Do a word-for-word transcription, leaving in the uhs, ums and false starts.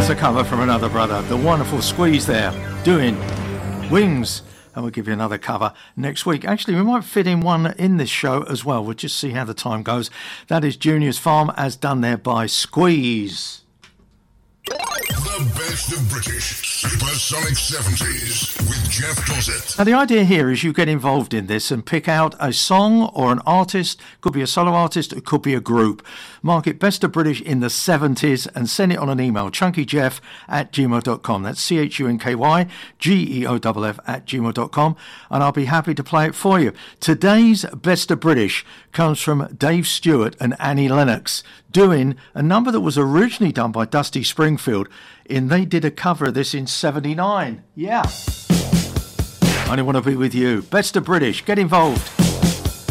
a cover from another brother, the wonderful Squeeze there, doing Wings. And we'll give you another cover next week. Actually, we might fit in one in this show as well. We'll just see how the time goes. That is Junior's Farm, as done there by Squeeze. The best of British Supersonic seventies with Jeff Dossett. Now, the idea here is you get involved in this and pick out a song or an artist. Could be a solo artist, it could be a group. Mark it Best of British in the seventies and send it on an email, chunkyjeff at gmail dot com. That's C H U N K Y G E O F F at gmail dot com, and I'll be happy to play it for you. Today's Best of British comes from Dave Stewart and Annie Lennox, doing a number that was originally done by Dusty Springfield, and they did a cover of this in seventy-nine. Yeah. I only want to be with you. Best of British. Get involved.